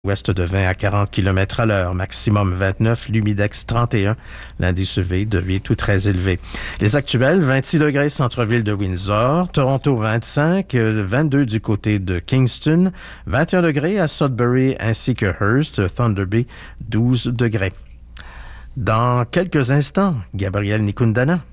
ouest de 20 à 40 km à l'heure, maximum 29, l'humidex 31, l'indice UV de 8 ou très élevé. Les actuels, 26 degrés centre-ville de Windsor, Toronto 25, 22 du côté de Kingston, 21 degrés à Sudbury ainsi que Hearst, Thunder Bay, 12 degrés. Dans quelques instants, Gabriel Nikundana.